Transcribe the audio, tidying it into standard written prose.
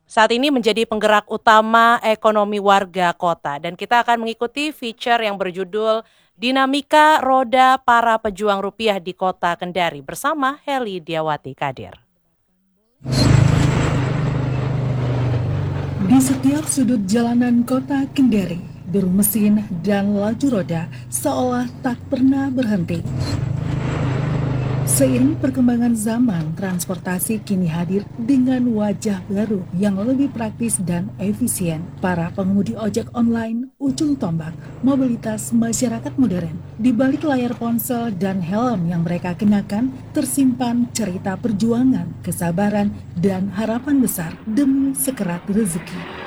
saat ini menjadi penggerak utama ekonomi warga kota. Dan kita akan mengikuti feature yang berjudul Dinamika Roda Para Pejuang Rupiah di Kota Kendari bersama Heli Diawati Kadir. Di setiap sudut jalanan kota Kendari, deru mesin dan laju roda seolah tak pernah berhenti. Seiring perkembangan zaman, transportasi kini hadir dengan wajah baru yang lebih praktis dan efisien. Para pengemudi ojek online, ujung tombak mobilitas masyarakat modern. Di balik layar ponsel dan helm yang mereka kenakan, tersimpan cerita perjuangan, kesabaran, dan harapan besar demi sekerat rezeki.